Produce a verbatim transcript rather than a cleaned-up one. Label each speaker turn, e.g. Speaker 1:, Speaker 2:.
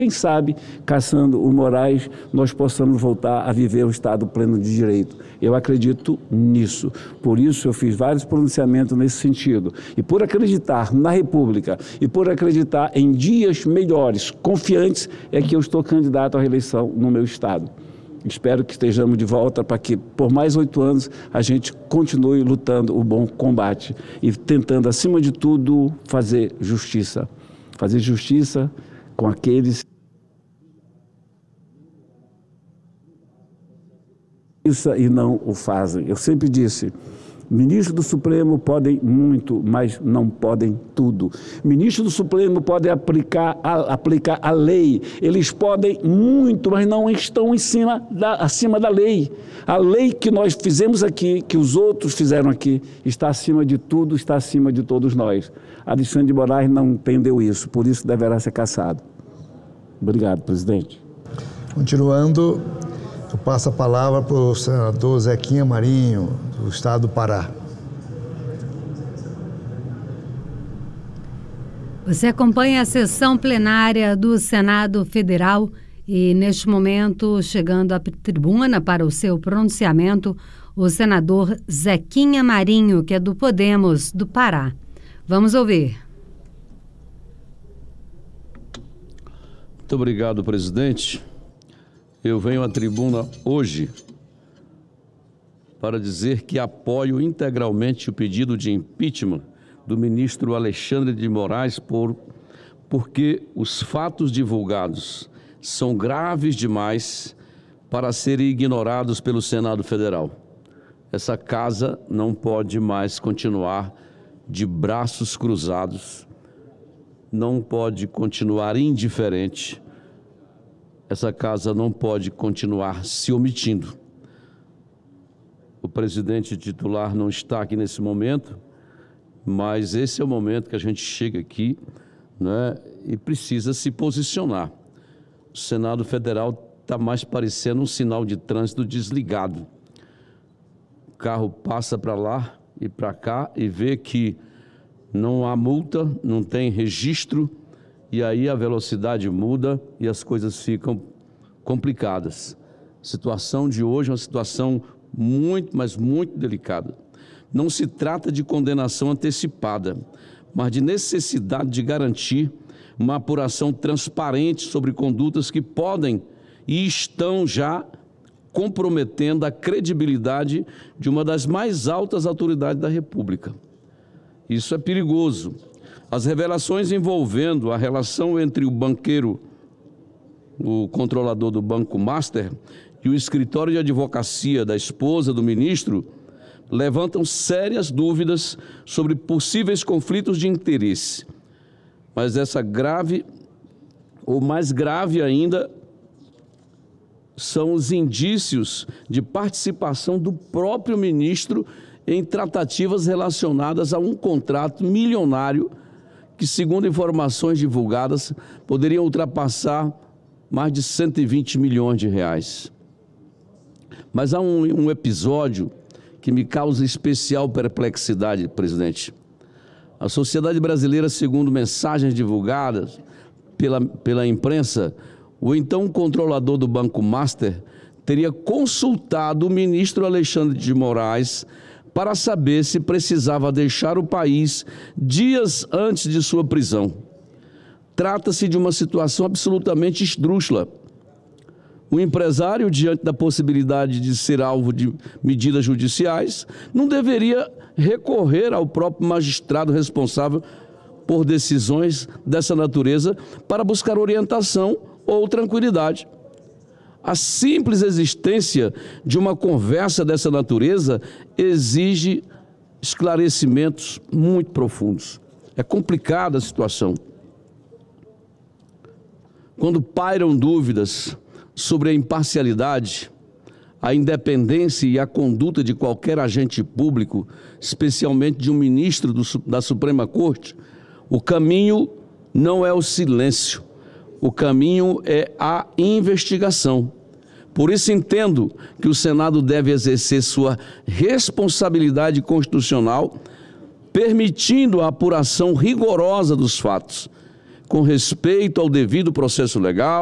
Speaker 1: Quem sabe, caçando o Moraes, nós possamos voltar a viver o Estado pleno de direito. Eu acredito nisso. Por isso eu fiz vários pronunciamentos nesse sentido. E por acreditar na República e por acreditar em dias melhores, confiantes, é que eu estou candidato à reeleição no meu Estado. Espero que estejamos de volta para que, por mais oito anos, a gente continue lutando o bom combate e tentando, acima de tudo, fazer justiça. Fazer justiça com aqueles e não o fazem. Eu sempre disse, ministros do Supremo podem muito, mas não podem tudo. Ministros do Supremo podem aplicar a, aplicar a lei, eles podem muito, mas não estão em cima da, acima da lei. A lei que nós fizemos aqui, que os outros fizeram aqui, está acima de tudo, está acima de todos nós. Alexandre de Moraes não entendeu isso, por isso deverá ser cassado. Obrigado, presidente.
Speaker 2: Continuando, eu passo a palavra para o senador Zequinha Marinho, do estado do Pará.
Speaker 3: Você acompanha a sessão plenária do Senado Federal e, neste momento, chegando à tribuna para o seu pronunciamento, o senador Zequinha Marinho, que é do Podemos, do Pará. Vamos ouvir.
Speaker 4: Muito obrigado, presidente. Eu venho à tribuna hoje para dizer que apoio integralmente o pedido de impeachment do ministro Alexandre de Moraes por, porque os fatos divulgados são graves demais para serem ignorados pelo Senado Federal. Essa casa não pode mais continuar de braços cruzados, não pode continuar indiferente. Essa casa não pode continuar se omitindo. O presidente titular não está aqui nesse momento, mas esse é o momento que a gente chega aqui, né, e precisa se posicionar. O Senado Federal está mais parecendo um sinal de trânsito desligado. O carro passa para lá e para cá e vê que não há multa, não tem registro, e aí a velocidade muda e as coisas ficam complicadas. A situação de hoje é uma situação muito, mas muito delicada. Não se trata de condenação antecipada, mas de necessidade de garantir uma apuração transparente sobre condutas que podem e estão já comprometendo a credibilidade de uma das mais altas autoridades da República. Isso é perigoso. As revelações envolvendo a relação entre o banqueiro, o controlador do Banco Master, e o escritório de advocacia da esposa do ministro levantam sérias dúvidas sobre possíveis conflitos de interesse. Mas essa grave, ou mais grave ainda, são os indícios de participação do próprio ministro em tratativas relacionadas a um contrato milionário que, segundo informações divulgadas, poderiam ultrapassar mais de cento e vinte milhões de reais. Mas há um, um episódio que me causa especial perplexidade, presidente. A sociedade brasileira, segundo mensagens divulgadas pela, pela imprensa, o então controlador do Banco Master teria consultado o ministro Alexandre de Moraes para saber se precisava deixar o país dias antes de sua prisão. Trata-se de uma situação absolutamente esdrúxula. O empresário, diante da possibilidade de ser alvo de medidas judiciais, não deveria recorrer ao próprio magistrado responsável por decisões dessa natureza para buscar orientação ou tranquilidade. A simples existência de uma conversa dessa natureza exige esclarecimentos muito profundos. É complicada a situação. Quando pairam dúvidas sobre a imparcialidade, a independência e a conduta de qualquer agente público, especialmente de um ministro do, da Suprema Corte, o caminho não é o silêncio. O caminho é a investigação. Por isso entendo que o Senado deve exercer sua responsabilidade constitucional, permitindo a apuração rigorosa dos fatos, com respeito ao devido processo legal,